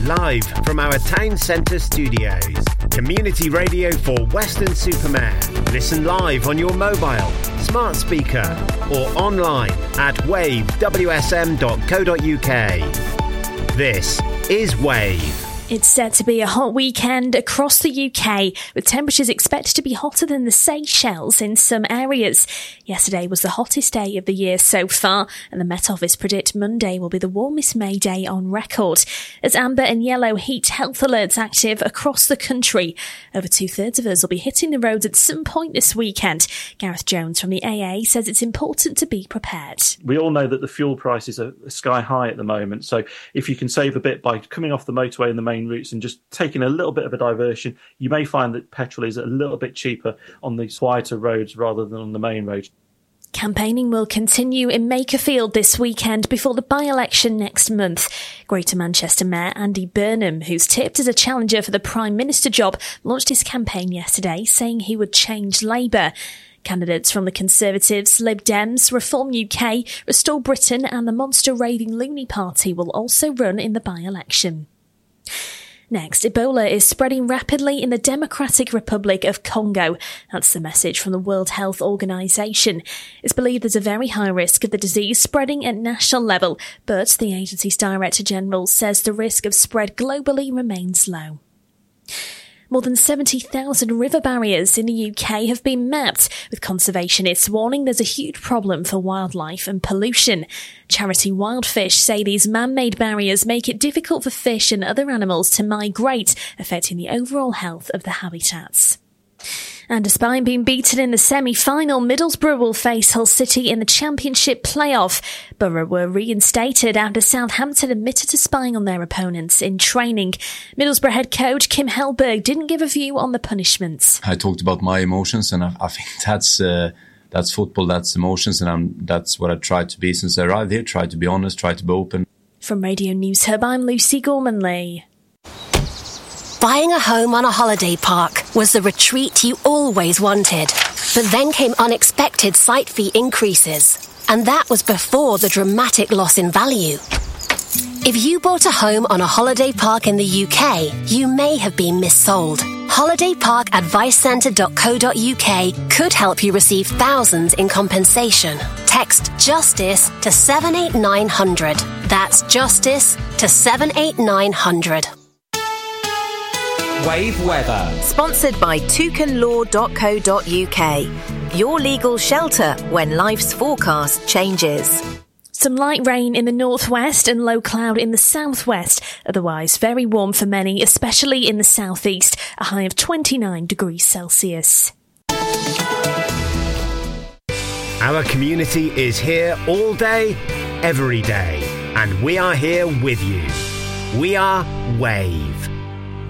live from our town centre studios. Community radio for Weston-super-Mare. Listen live on your mobile, smart speaker or online at wavewsm.co.uk. This is Wave. It's set to be a hot weekend across the UK, with temperatures expected to be hotter than the Seychelles in some areas. Yesterday was the hottest day of the year so far, and the Met Office predict Monday will be the warmest May day on record. As amber and yellow heat health alerts active across the country, over 2/3 of us will be hitting the roads at some point this weekend. Gareth Jones from the AA says it's important to be prepared. We all know that the fuel prices are sky high at the moment, so if you can save a bit by coming off the motorway and the main routes and just taking a little bit of a diversion, you may find that petrol is a little bit cheaper on these quieter roads rather than on the main road. Campaigning will continue in Makerfield this weekend before the by-election next month. Greater Manchester Mayor Andy Burnham, who's tipped as a challenger for the Prime Minister job, launched his campaign yesterday, saying he would change Labour. Candidates from the Conservatives, Lib Dems, Reform UK, Restore Britain and the Monster Raving Loony Party will also run in the by-election. Next, Ebola is spreading rapidly in the Democratic Republic of Congo. That's the message from the World Health Organization. It's believed there's a very high risk of the disease spreading at national level, but the agency's Director General says the risk of spread globally remains low. More than 70,000 river barriers in the UK have been mapped, with conservationists warning there's a huge problem for wildlife and pollution. Charity Wildfish say these man-made barriers make it difficult for fish and other animals to migrate, affecting the overall health of the habitats. And despite being beaten in the semi-final, Middlesbrough will face Hull City in the Championship playoff. Borough were reinstated after Southampton admitted to spying on their opponents in training. Middlesbrough head coach Kim Hellberg didn't give a view on the punishments. I talked about my emotions, and I think that's football, that's emotions, and that's what I tried to be since I arrived here. Tried to be honest, tried to be open. From Radio News Hub, I'm Lucy Gormanley. Buying a home on a holiday park was the retreat you always wanted. But then came unexpected site fee increases. And that was before the dramatic loss in value. If you bought a home on a holiday park in the UK, you may have been missold. HolidayParkAdviceCentre.co.uk could help you receive thousands in compensation. Text JUSTICE to 78900. That's JUSTICE to 78900. Wave weather. Sponsored by toucanlaw.co.uk. Your legal shelter when life's forecast changes. Some light rain in the northwest and low cloud in the southwest. Otherwise, very warm for many, especially in the southeast. A high of 29 degrees Celsius. Our community is here all day, every day. And we are here with you. We are Wave.